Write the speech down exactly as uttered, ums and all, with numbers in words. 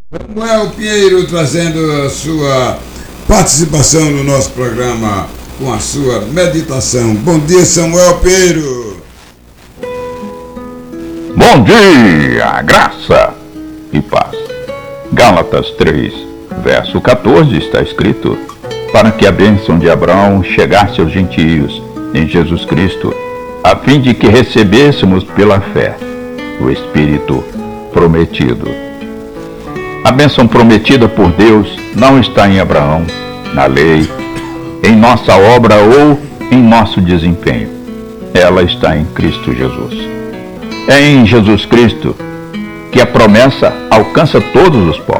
Samuel Pinheiro trazendo a sua participação no nosso programa com a sua meditação. Bom dia, Samuel Pinheiro. Bom dia, graça e paz. Gálatas três, verso quatorze está escrito: para que a bênção de Abraão chegasse aos gentios em Jesus Cristo, a fim de que recebêssemos pela fé o Espírito prometido. A bênção prometida por Deus não está em Abraão, na lei, em nossa obra ou em nosso desempenho. Ela está em Cristo Jesus. É em Jesus Cristo que a promessa alcança todos os povos.